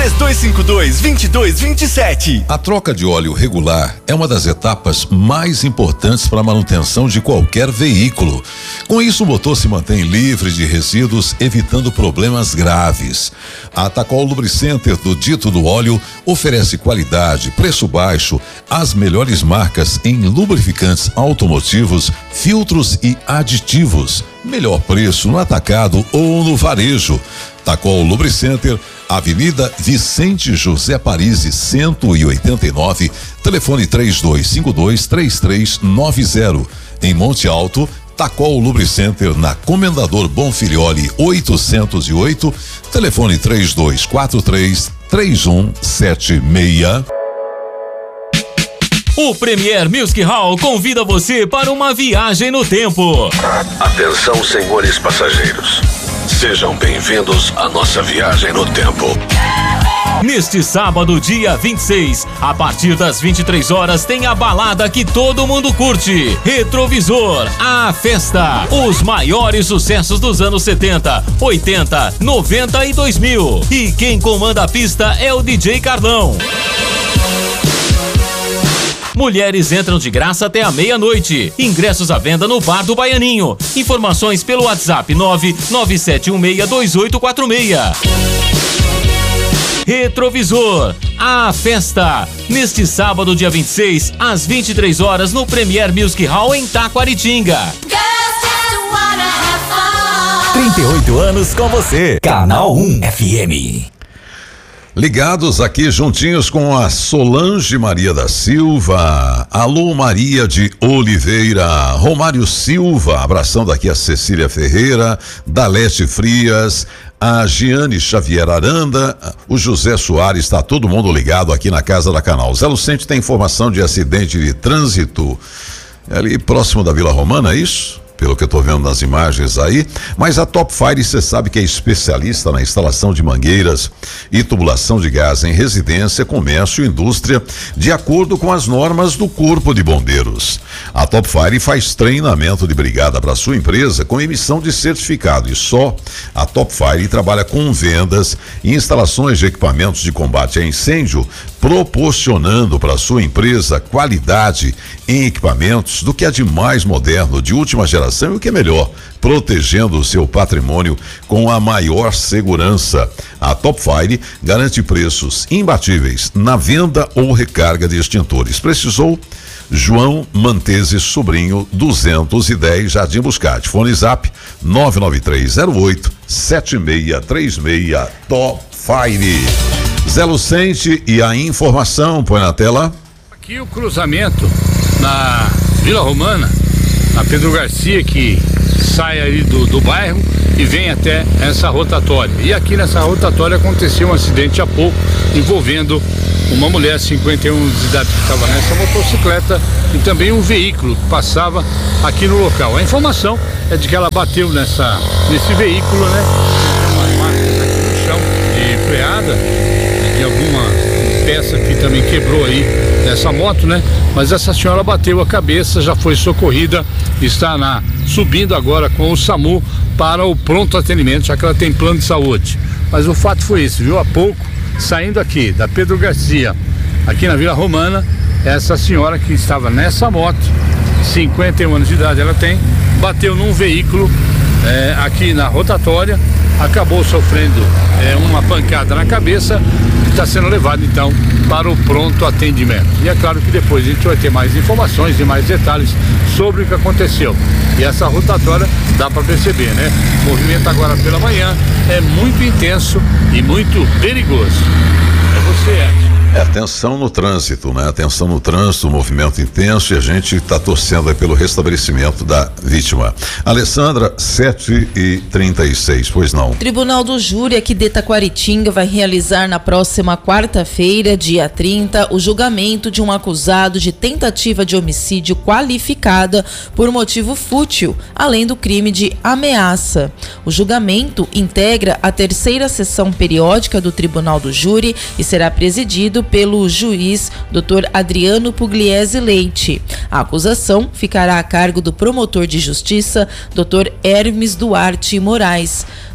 3252-2227. A troca de óleo regular é uma das etapas mais importantes para a manutenção de qualquer veículo. Com isso, o motor se mantém livre de resíduos, evitando problemas graves. A Tacol Lubricenter do Dito do Óleo oferece qualidade, preço baixo, as melhores marcas em lubrificantes automotivos, filtros e aditivos. Melhor preço no atacado ou no varejo. Tacol Lubricenter, Avenida Vicente José Parisi, 189, telefone 3252-3390. Em Monte Alto, Tacol Lubricenter na Comendador Bonfilioli 808, telefone 3243-3176. O Premier Music Hall convida você para uma viagem no tempo. Atenção, senhores passageiros. Sejam bem-vindos à nossa viagem no tempo. Neste sábado, dia 26, a partir das 23 horas, tem a balada que todo mundo curte. Retrovisor, a festa. Os maiores sucessos dos anos 70, 80, 90 e 2000. E quem comanda a pista é o DJ Carlão. Mulheres entram de graça até a meia-noite. Ingressos à venda no Bar do Baianinho. Informações pelo WhatsApp 997162846. Retrovisor, a festa. Neste sábado, dia 26, às 23 horas, no Premier Music Hall em Taquaritinga. 38 anos com você. Canal 1 FM. Ligados aqui juntinhos com a Solange Maria da Silva, alô Maria de Oliveira, Romário Silva, abração daqui a Cecília Ferreira, Dalete Frias, a Giane Xavier Aranda, o José Soares, está todo mundo ligado aqui na Casa da Canal. Zé Lucente tem informação de acidente de trânsito ali próximo da Vila Romana, é isso? Pelo que eu tô vendo nas imagens aí, mas a Top Fire, você sabe que é especialista na instalação de mangueiras e tubulação de gás em residência, comércio e indústria, de acordo com as normas do Corpo de Bombeiros. A Top Fire faz treinamento de brigada para sua empresa com emissão de certificado e só a Top Fire trabalha com vendas e instalações de equipamentos de combate a incêndio, proporcionando para sua empresa qualidade em equipamentos do que é de mais moderno, de última geração e o que é melhor, protegendo o seu patrimônio com a maior segurança. A Top Fire garante preços imbatíveis na venda ou recarga de extintores. Precisou? João Mantese Sobrinho, 210, Jardim Buscate. Fone Zap 99308-7636. Top Fire. Zé Lucente e a informação, põe na tela. Aqui o cruzamento na Vila Romana, na Pedro Garcia, que sai ali do bairro e vem até essa rotatória. E aqui nessa rotatória aconteceu um acidente há pouco envolvendo uma mulher, 51 anos de idade, que estava nessa motocicleta e também um veículo que passava aqui no local. A informação é de que ela bateu nesse veículo, né? Tem umas marcas aqui no chão de freada, de alguma peça que também quebrou aí nessa moto, né? Mas essa senhora bateu a cabeça, já foi socorrida, está subindo agora com o SAMU para o pronto atendimento, já que ela tem plano de saúde. Mas o fato foi esse, viu? Há pouco, saindo aqui da Pedro Garcia, aqui na Vila Romana, essa senhora que estava nessa moto, 51 anos de idade ela tem, bateu num veículo aqui na rotatória, acabou sofrendo uma pancada na cabeça e está sendo levado então para o pronto atendimento. E é claro que depois a gente vai ter mais informações e mais detalhes sobre o que aconteceu. E essa rotatória dá para perceber, né? O movimento agora pela manhã é muito intenso e muito perigoso. É você, Edson. Atenção no trânsito, né? Atenção no trânsito, movimento intenso, e a gente está torcendo aí pelo restabelecimento da vítima. Alessandra, 7h36, pois não. Tribunal do Júri aqui de Taquaritinga vai realizar na próxima quarta-feira, dia 30, o julgamento de um acusado de tentativa de homicídio qualificada por motivo fútil, além do crime de ameaça. O julgamento integra a terceira sessão periódica do Tribunal do Júri e será presidido pelo juiz Dr. Adriano Pugliese Leite. A acusação ficará a cargo do promotor de justiça, Dr. Hermes Duarte Moraes.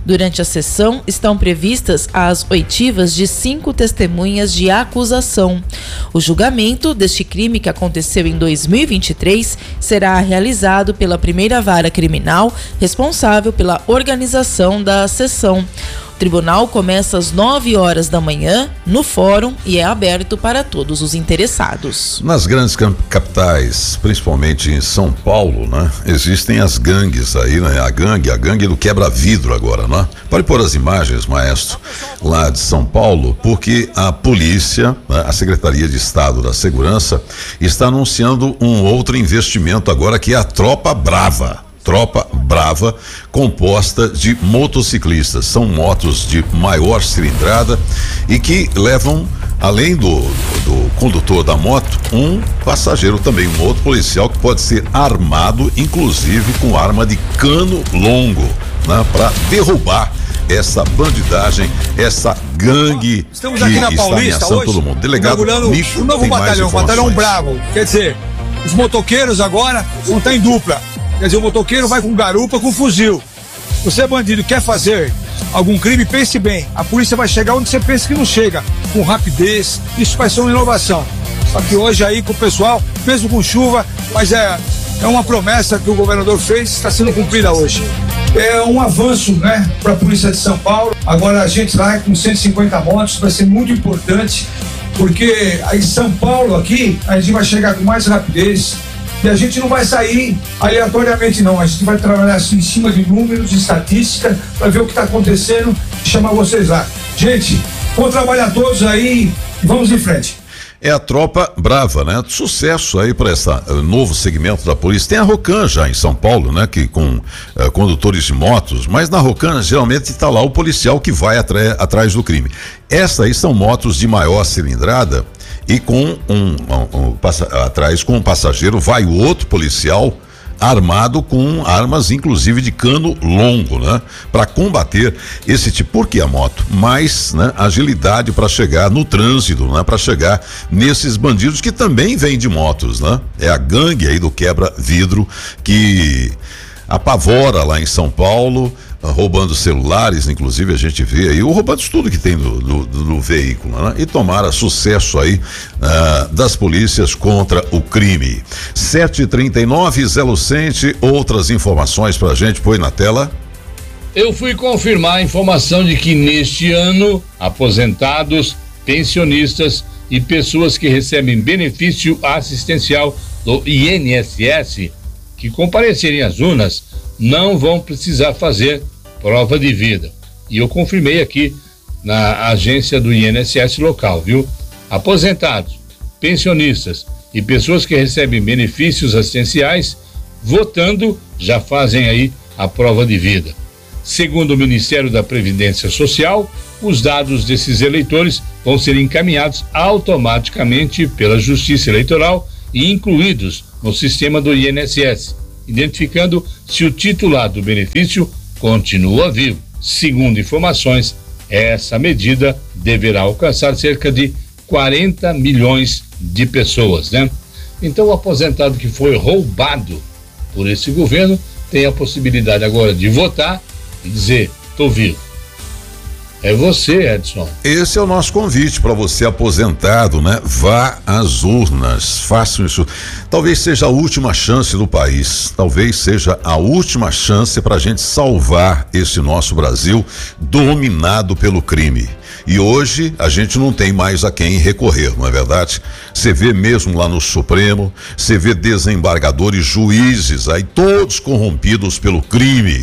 Durante a sessão, estão previstas as oitivas de 5 testemunhas de acusação. O julgamento deste crime, que aconteceu em 2023, será realizado pela primeira vara criminal responsável pela organização da sessão. O tribunal começa às 9 horas da manhã no fórum e é aberto para todos os interessados. Nas grandes capitais, principalmente em São Paulo, né? Existem as gangues aí, né? A gangue do quebra-vidro agora, né? Pode pôr as imagens, maestro, lá de São Paulo, porque a polícia, né? A Secretaria de Estado da Segurança está anunciando um outro investimento agora, que é a Tropa Brava. Tropa Brava, composta de motociclistas. São motos de maior cilindrada e que levam, além do condutor da moto, um passageiro também, um outro policial que pode ser armado, inclusive com arma de cano longo, né, para derrubar essa bandidagem, essa gangue. Estamos aqui na Paulista hoje, todo mundo. Delegado Nico, o novo batalhão, Batalhão Bravo. Quer dizer, os motoqueiros agora vão estar em dupla. Quer dizer, o motoqueiro vai com garupa, com fuzil. Você é bandido, quer fazer algum crime, pense bem. A polícia vai chegar onde você pensa que não chega, com rapidez. Isso vai ser uma inovação. Só que hoje aí com o pessoal, mesmo com chuva, mas é uma promessa que o governador fez, está sendo cumprida hoje. É um avanço, né, para a polícia de São Paulo. Agora a gente lá com 150 motos vai ser muito importante, porque aí em São Paulo aqui a gente vai chegar com mais rapidez. E a gente não vai sair aleatoriamente, não. A gente vai trabalhar assim, em cima de números, de estatística, para ver o que está acontecendo e chamar vocês lá. Gente, vamos trabalhar todos aí e vamos em frente. É a Tropa Brava, né? Sucesso aí para esse novo segmento da polícia. Tem a Rocan já em São Paulo, né? Que com condutores de motos, mas na Rocan geralmente está lá o policial que vai atrás do crime. Essas aí são motos de maior cilindrada e com atrás com um passageiro vai o outro policial armado com armas, inclusive de cano longo, né? Para combater esse tipo, porque a moto, mais, né, agilidade para chegar no trânsito, né? Para chegar nesses bandidos que também vêm de motos, né? É a gangue aí do quebra-vidro que apavora lá em São Paulo, roubando celulares, inclusive a gente vê aí, roubando tudo que tem do veículo, né? E tomara sucesso aí das polícias contra o crime. 7h39, Zé Lucente, outras informações pra gente, põe na tela. Eu fui confirmar a informação de que neste ano, aposentados, pensionistas e pessoas que recebem benefício assistencial do INSS, que comparecerem às urnas, não vão precisar fazer prova de vida. E eu confirmei aqui na agência do INSS local, viu? Aposentados, pensionistas e pessoas que recebem benefícios assistenciais, votando, já fazem aí a prova de vida. Segundo o Ministério da Previdência Social, os dados desses eleitores vão ser encaminhados automaticamente pela Justiça Eleitoral e incluídos no sistema do INSS, identificando se o titular do benefício continua vivo. Segundo informações, essa medida deverá alcançar cerca de 40 milhões de pessoas, né? Então o aposentado que foi roubado por esse governo tem a possibilidade agora de votar e dizer, tô vivo. É você, Edson. Esse é o nosso convite para você aposentado, né? Vá às urnas, façam isso. Talvez seja a última chance do país, talvez seja a última chance para a gente salvar esse nosso Brasil dominado pelo crime. E hoje a gente não tem mais a quem recorrer, não é verdade? Você vê mesmo lá no Supremo, você vê desembargadores, juízes aí, todos corrompidos pelo crime,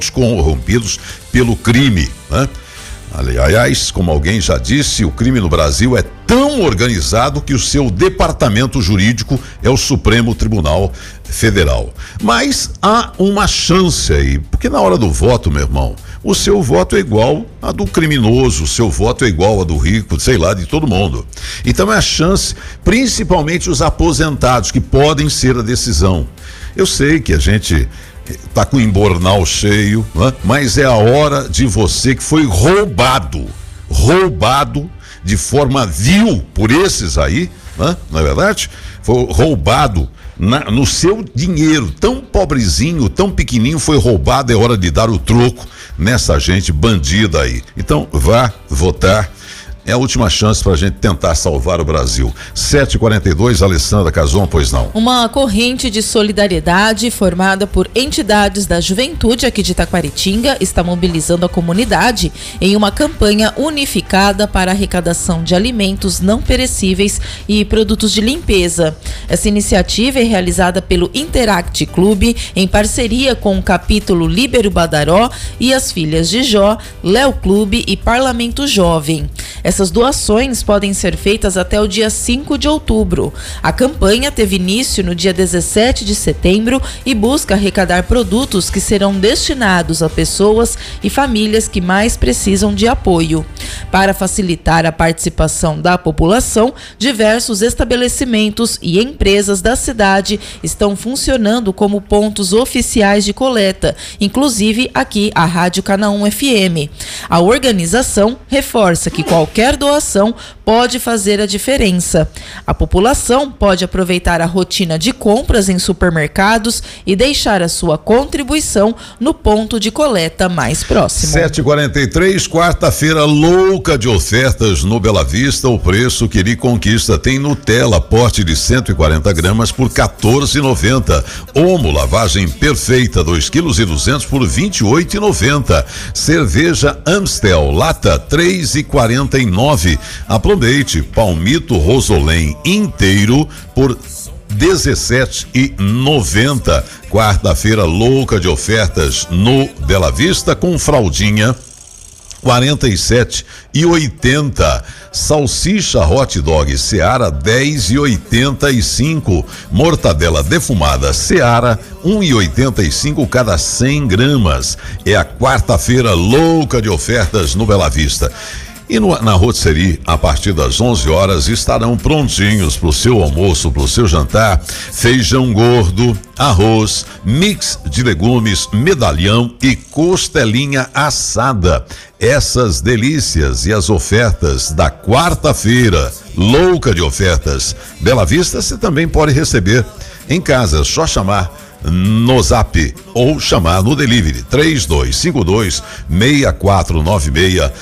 né? Aliás, como alguém já disse, o crime no Brasil é tão organizado que o seu departamento jurídico é o Supremo Tribunal Federal. Mas há uma chance aí, porque na hora do voto, meu irmão, o seu voto é igual a do criminoso, o seu voto é igual a do rico, sei lá, de todo mundo. Então é a chance, principalmente os aposentados, que podem ser a decisão. Eu sei que a gente tá com o embornal cheio, né? Mas é a hora de você que foi roubado de forma vil por esses aí, né? Não é verdade? Foi roubado no seu dinheiro, tão pobrezinho, tão pequenininho, foi roubado, é hora de dar o troco nessa gente bandida aí. Então, vá votar. É a última chance pra gente tentar salvar o Brasil. 7h42, Alessandra Cazon, pois não. Uma corrente de solidariedade formada por entidades da juventude aqui de Taquaritinga está mobilizando a comunidade em uma campanha unificada para a arrecadação de alimentos não perecíveis e produtos de limpeza. Essa iniciativa é realizada pelo Interact Clube em parceria com o capítulo Líbero Badaró e as Filhas de Jó, Léo Clube e Parlamento Jovem. Essas doações podem ser feitas até o dia 5 de outubro. A campanha teve início no dia 17 de setembro e busca arrecadar produtos que serão destinados a pessoas e famílias que mais precisam de apoio. Para facilitar a participação da população, diversos estabelecimentos e empresas da cidade estão funcionando como pontos oficiais de coleta, inclusive aqui a Rádio Canaã FM. A organização reforça que qualquer doação pode fazer a diferença. A população pode aproveitar a rotina de compras em supermercados e deixar a sua contribuição no ponto de coleta mais próximo. 7h43, quarta-feira louca de ofertas no Bela Vista. O preço que lhe conquista: tem Nutella, pote de 140 gramas por R$14,90. Omo, lavagem perfeita, 2,2 kg por R$28,90. Cerveja Amstel, lata, R$3,49. Aproveite Palmito Rosolém inteiro por R$17,90. Quarta-feira louca de ofertas no Bela Vista, com fraldinha R$47,80. Salsicha hot dog Seara R$10,85. Mortadela defumada Seara R$1,85 cada 100 gramas. É a quarta-feira louca de ofertas no Bela Vista. E na rotisserie, a partir das 11 horas, estarão prontinhos para o seu almoço, para o seu jantar: feijão gordo, arroz, mix de legumes, medalhão e costelinha assada. Essas delícias e as ofertas da quarta-feira, louca de ofertas Bela Vista, você também pode receber em casa. É só chamar no Zap ou chamar no Delivery 3252-6496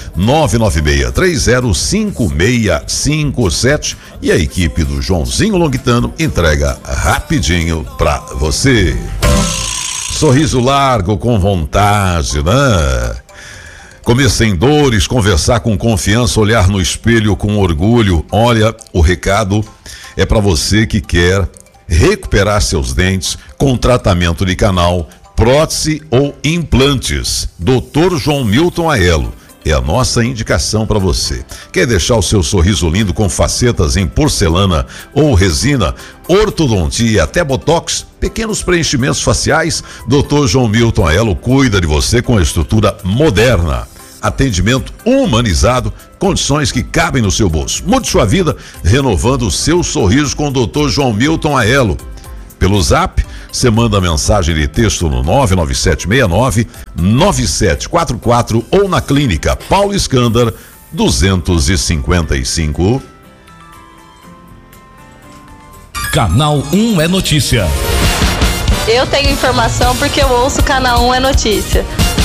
996-305657 e a equipe do Joãozinho Longitano entrega rapidinho pra você. Sorriso largo, com vontade, né? Comer sem dores, conversar com confiança, olhar no espelho com orgulho. Olha, o recado é para você que quer recuperar seus dentes com tratamento de canal, prótese ou implantes. Dr. João Milton Aiello é a nossa indicação para você. Quer deixar o seu sorriso lindo com facetas em porcelana ou resina, ortodontia e até botox, pequenos preenchimentos faciais? Dr. João Milton Aiello cuida de você com a estrutura moderna. Atendimento humanizado, condições que cabem no seu bolso. Mude sua vida renovando o seu sorriso com o Dr. João Milton Aiello. Pelo Zap, você manda mensagem de texto no 99769-9744 ou na Clínica Paulo Escândar 255. Canal 1 é notícia. Eu tenho informação porque eu ouço Canal 1 é notícia.